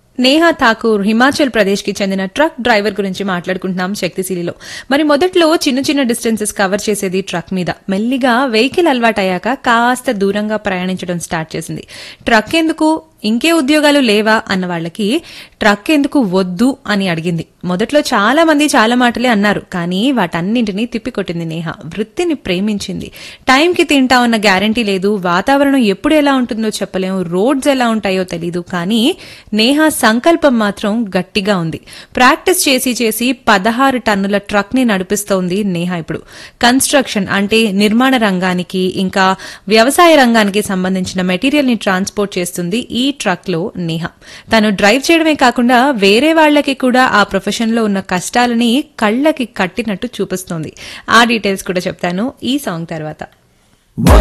నేహా ఠాకూర్ హిమాచల్ ప్రదేశ్ కి చెందిన truck driver గురించి మాట్లాడుకుంటున్నాం శక్తిశీలిలో. మరి మొదట్లో చిన్న చిన్న డిస్టెన్సెస్ కవర్ చేసేది ట్రక్ మీద. మెల్లిగా వెహికల్ అలవాటయ్యాక కాస్త దూరంగా ప్రయాణించడం స్టార్ట్ చేసింది. ట్రక్ ఎందుకు, ఇంకే ఉద్యోగాలు లేవా అన్న వాళ్ళకి ట్రక్ ఎందుకు వద్దు అని అడిగింది. మొదట్లో చాలా మంది చాలా మాటలే అన్నారు, కానీ వాటన్నింటినీ తిప్పికొట్టింది నేహ. వృత్తిని ప్రేమించింది. టైంకి తింటామన్న గ్యారంటీ లేదు, వాతావరణం ఎప్పుడు ఎలా ఉంటుందో చెప్పలేం, రోడ్స్ ఎలా ఉంటాయో తెలీదు, కానీ నేహ సంకల్పం మాత్రం గట్టిగా ఉంది. ప్రాక్టీస్ చేసి చేసి 16 టన్నుల ట్రక్ ని నడిపిస్తోంది నేహ ఇప్పుడు. కన్స్ట్రక్షన్ అంటే నిర్మాణ రంగానికి ఇంకా వ్యవసాయ రంగానికి సంబంధించిన మెటీరియల్ ని ట్రాన్స్పోర్ట్ చేస్తుంది ఈ ట్రక్ లో నేహ. తను డ్రైవ్ చేయడమే కాకుండా వేరే వాళ్లకి కూడా ఆ ప్రొఫెషన్ లో ఉన్న కష్టాలని కళ్లకి కట్టినట్టు చూపిస్తోంది. ఆ డీటెయిల్స్ కూడా చెప్తాను ఈ సాంగ్ తర్వాత.